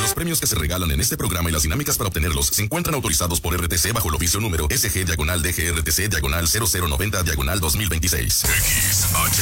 Los premios que se regalan en este programa y las dinámicas para obtenerlos se encuentran autorizados por RTC bajo el oficio número SG-DGRTC-0090-2026. XHGTC